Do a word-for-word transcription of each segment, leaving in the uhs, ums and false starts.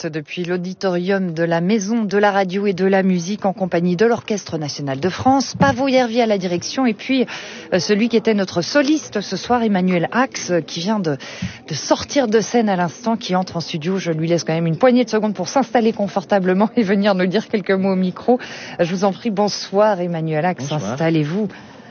direct depuis l'auditorium de la Maison de la Radio et de la Musique en compagnie de l'Orchestre National de France, Paavo Järvi à la direction et puis euh, celui qui était notre soliste ce soir, Emmanuel Ax, qui vient de, de sortir de scène à l'instant, qui entre en studio. Je lui laisse quand même une poignée de secondes pour s'installer confortablement et venir nous dire quelques mots au micro. Je vous en prie, bonsoir Emmanuel Ax, bonsoir. Installez-vous.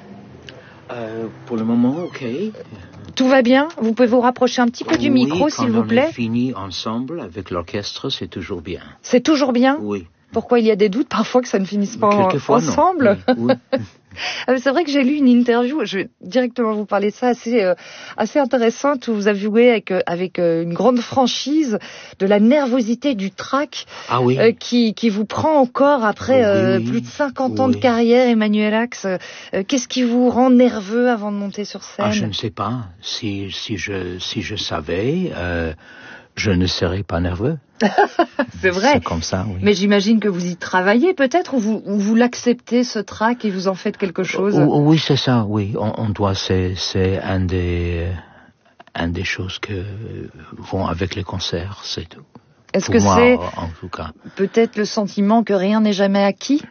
Euh, pour le moment, ok. Tout va bien? Vous pouvez vous rapprocher un petit peu du oui, micro, s'il vous plaît? Quand on est fini ensemble avec l'orchestre, c'est toujours bien. C'est toujours bien? Oui. Pourquoi il y a des doutes parfois que ça ne finisse pas Quelquefois, ensemble? Non. Oui, oui. C'est vrai que j'ai lu une interview, je vais directement vous parler de ça, assez, euh, assez intéressante, où vous avouez avec, avec euh, une grande franchise de la nervosité du track ah, oui. euh, qui, qui vous prend encore après euh, oui, oui. plus de cinquante oui. ans de carrière, Emmanuel Ax. Euh, qu'est-ce qui vous rend nerveux avant de monter sur scène? Ah, je ne sais pas. Si, si, je, si je savais, euh, je ne serais pas nerveux. C'est vrai. C'est comme ça, oui. Mais j'imagine que vous y travaillez peut-être, ou vous, ou vous l'acceptez, ce track, et vous en faites quelque chose? O, oui, c'est ça, oui. On, on doit, c'est, c'est un des, un des choses que vont avec les concerts, c'est tout. Est-ce Pour que moi, c'est en tout cas. Peut-être le sentiment que rien n'est jamais acquis?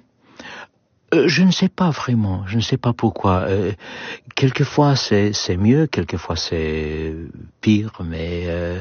Euh, je ne sais pas vraiment, je ne sais pas pourquoi. Euh, quelquefois c'est, c'est mieux, quelquefois c'est pire, mais euh,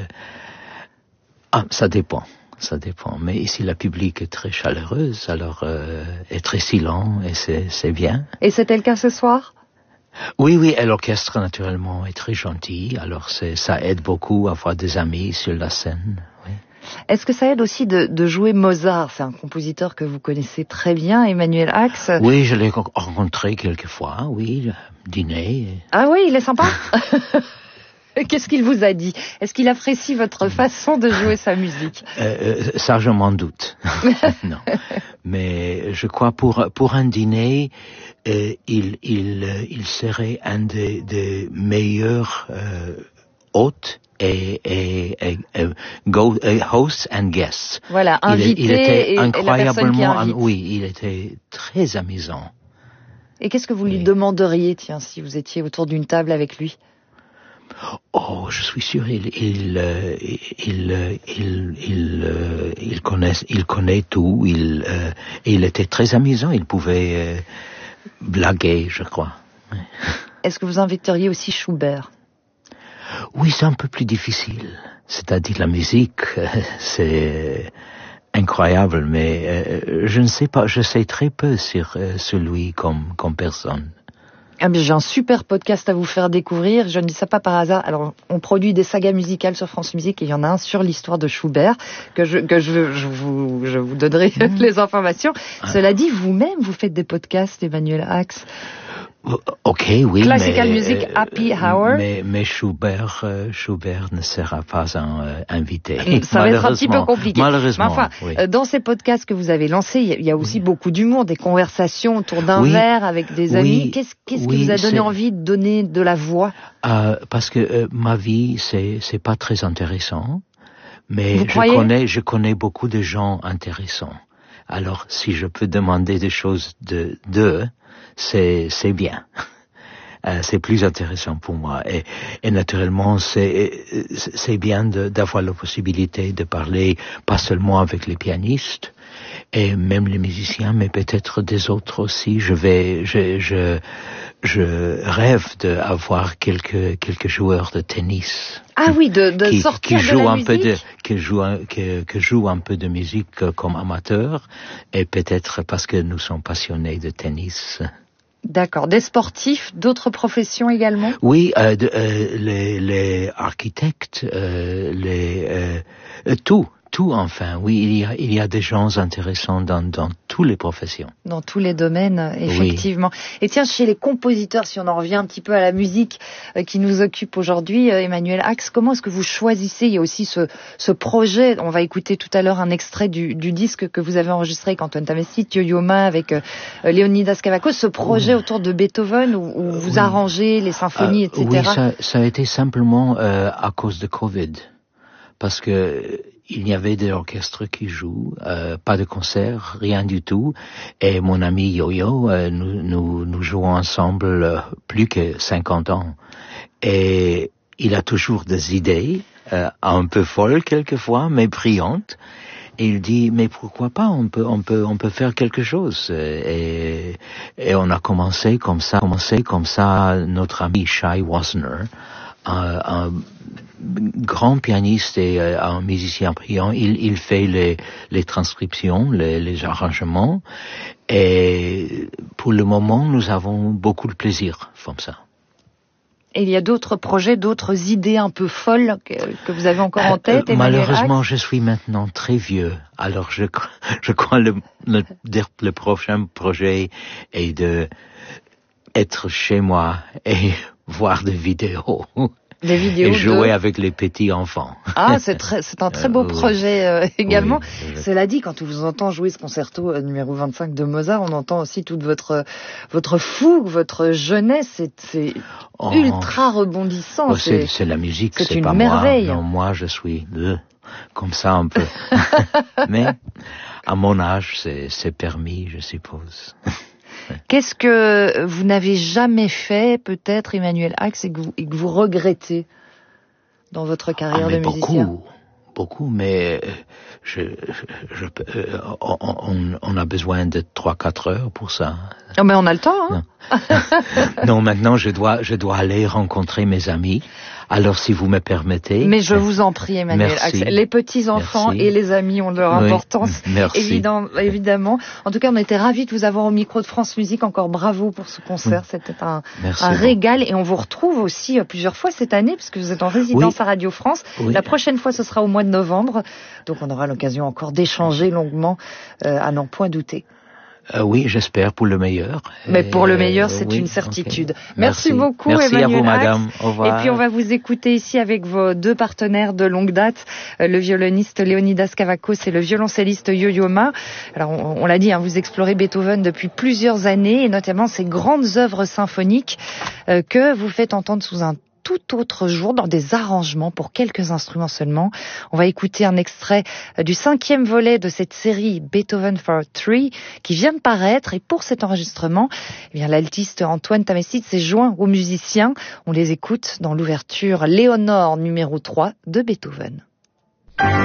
ah, ça dépend, ça dépend. Mais ici la public est très chaleureuse, alors euh, est très silent et c'est, c'est bien. Et c'était le cas ce soir? Oui, oui, et l'orchestre naturellement est très gentil, alors c'est, ça aide beaucoup à avoir des amis sur la scène. Oui. Est-ce que ça aide aussi de, de jouer Mozart? C'est un compositeur que vous connaissez très bien, Emmanuel Ax. Oui, je l'ai rencontré quelquefois, oui, dîner. Ah oui, il est sympa. Qu'est-ce qu'il vous a dit? Est-ce qu'il apprécie votre façon de jouer sa musique? euh, Ça, je m'en doute. Non. Mais je crois pour pour un dîner, euh, il il il serait un des, des meilleurs euh, hôtes et, et, et, et go, et hosts and guests. Voilà, invité il, il était et, incroyablement, et la personne qui invite. Oui, il était très amusant. Et qu'est-ce que vous lui oui. demanderiez, tiens, si vous étiez autour d'une table avec lui? Oh, je suis sûr, il, il, il, il, il, il, il connaît, il connaît tout. Il, euh, il était très amusant. Il pouvait euh, blaguer, je crois. Est-ce que vous inviteriez aussi Schubert? Oui, c'est un peu plus difficile. C'est-à-dire la musique, euh, c'est incroyable, mais euh, je ne sais pas. Je sais très peu sur, euh, sur lui comme, comme personne. Ah mais j'ai un super podcast à vous faire découvrir, je ne dis ça pas par hasard. Alors, on produit des sagas musicales sur France Musique et il y en a un sur l'histoire de Schubert que je, que je, je vous, je vous donnerai mmh. les informations. Ah. Cela dit, vous-même, vous faites des podcasts, Emmanuel Ax. Ok, oui, Classical mais, Music euh, Happy Hour. Mais, mais Schubert, euh, Schubert ne sera pas un euh, invité. Ça va être un petit peu compliqué. Malheureusement. Mais enfin, oui. euh, dans ces podcasts que vous avez lancés, il y, y a aussi oui. beaucoup d'humour, des conversations autour d'un oui. verre avec des oui. amis. Qu'est-ce, qu'est-ce oui, qui vous a donné c'est... envie de donner de la voix? euh, Parce que euh, ma vie, c'est c'est pas très intéressant, mais vous je croyez? connais je connais beaucoup de gens intéressants. Alors, si je peux demander des choses de d'eux, c'est c'est bien. Euh, c'est plus intéressant pour moi et, et naturellement c'est c'est bien de, d'avoir la possibilité de parler pas seulement avec les pianistes et même les musiciens mais peut-être des autres aussi. Je vais je je je rêve d'avoir quelques quelques joueurs de tennis. Ah oui, de, de qui, sortir qui jouent de la un musique. peu de qui jouent que que jouent un peu de musique comme amateurs et peut-être parce que nous sommes passionnés de tennis. D'accord. Des sportifs, d'autres professions également? Oui, euh, de, euh, les, les architectes, euh, les euh, tout, tout enfin. Oui, il y a, il y a des gens intéressants dans, dans toutes les professions. Dans tous les domaines, effectivement. Oui. Et tiens, chez les compositeurs, si on en revient un petit peu à la musique euh, qui nous occupe aujourd'hui, euh, Emmanuel Ax, comment est-ce que vous choisissez? Il y a aussi ce, ce projet, on va écouter tout à l'heure un extrait du, du disque que vous avez enregistré avec Antoine Tamestit, Yo-Yo Ma, avec euh, Leonidas Kavakos, ce projet oui. autour de Beethoven où, où vous oui. arrangez les symphonies, euh, et cetera. Oui, ça, ça a été simplement euh, à cause de Covid. Parce que il y avait des orchestres qui jouent, euh, pas de concert, rien du tout. Et mon ami Yo-Yo, euh, nous, nous, nous jouons ensemble euh, plus que cinquante ans. Et il a toujours des idées euh, un peu folle quelquefois, mais brillante. Et il dit, mais pourquoi pas, on peut, on peut, on peut faire quelque chose. Et, et on a commencé comme ça, commencé comme ça, notre ami Shai Wassenaar, un, un grand pianiste et un musicien brillant, il, il fait les, les transcriptions, les, les arrangements. Et pour le moment, nous avons beaucoup de plaisir comme ça. Et il y a d'autres projets, d'autres idées un peu folles que, que vous avez encore en tête, euh, Malheureusement, je suis maintenant très vieux. Alors, je, je crois le, le, le prochain projet est de être chez moi et voir des vidéos. Des vidéos et jouer de... avec les petits enfants. Ah, c'est très, c'est un très beau euh, projet euh, également. Oui, Cela dit, quand on vous entend jouer ce concerto euh, numéro vingt-cinq de Mozart, on entend aussi toute votre votre fougue, votre jeunesse. C'est, c'est oh, ultra rebondissant. Oh, c'est, c'est, c'est la musique, c'est, c'est une pas merveille. moi. Non, moi, je suis euh, comme ça un peu. Mais à mon âge, c'est, c'est permis, je suppose. Qu'est-ce que vous n'avez jamais fait, peut-être, Emmanuel Ax, et que vous, et que vous regrettez dans votre carrière ah, mais de musicien? Beaucoup, beaucoup, mais je, je, je, on, on a besoin de trois quatre heures pour ça. Oh, mais on a le temps, hein? Non. Non, maintenant, je dois, je dois aller rencontrer mes amis. Alors, si vous me permettez. Mais je vous en prie, Emmanuel Ax. Les petits-enfants et les amis ont leur oui, importance. Merci. Évidemment, évidemment. En tout cas, on était ravis de vous avoir au micro de France Musique. Encore bravo pour ce concert. C'était un, un régal. Et on vous retrouve aussi plusieurs fois cette année, puisque vous êtes en résidence oui. à Radio France. Oui. La prochaine fois, ce sera au mois de novembre. Donc, on aura l'occasion encore d'échanger longuement, euh, à n'en point douter. Euh, oui, j'espère pour le meilleur. Mais pour le meilleur, c'est oui, une certitude. Okay. Merci. Merci beaucoup, Merci Emmanuel à vous, Ax. madame. Au revoir. Et puis, on va vous écouter ici avec vos deux partenaires de longue date, le violoniste Leonidas Kavakos et le violoncelliste Yo-Yo Ma. Alors, on, on l'a dit, hein, vous explorez Beethoven depuis plusieurs années, et notamment ses grandes œuvres symphoniques euh, que vous faites entendre sous un tout autre jour dans des arrangements pour quelques instruments seulement. On va écouter un extrait du cinquième volet de cette série Beethoven for Three qui vient de paraître, et pour cet enregistrement, eh bien, l'altiste Antoine Tamessit s'est joint aux musiciens. On les écoute dans l'ouverture Léonore numéro trois de Beethoven.